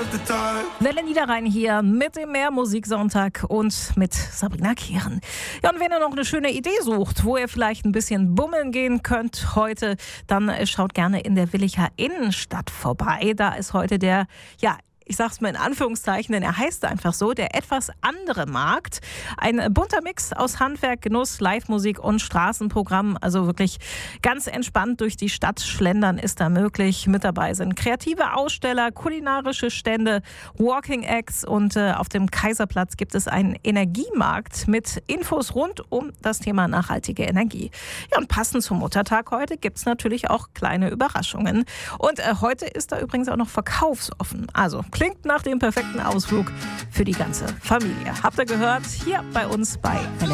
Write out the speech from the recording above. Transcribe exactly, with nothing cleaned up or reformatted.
Welle Niederrhein hier mit dem Mehrmusiksonntag und mit Sabrina Kehren. Ja, und wenn ihr noch eine schöne Idee sucht, wo ihr vielleicht ein bisschen bummeln gehen könnt heute, dann schaut gerne in der Willicher Innenstadt vorbei. Da ist heute der, ja, ich sag's mal in Anführungszeichen, denn er heißt einfach so, der etwas andere Markt. Ein bunter Mix aus Handwerk, Genuss, Live-Musik und Straßenprogramm. Also wirklich ganz entspannt durch die Stadt schlendern ist da möglich. Mit dabei sind kreative Aussteller, kulinarische Stände, Walking Acts und äh, auf dem Kaiserplatz gibt es einen Energiemarkt mit Infos rund um das Thema nachhaltige Energie. Ja, und passend zum Muttertag heute gibt's natürlich auch kleine Überraschungen. Und äh, heute ist da übrigens auch noch verkaufsoffen. Also klingt nach dem perfekten Ausflug für die ganze Familie. Habt ihr gehört? Hier bei uns bei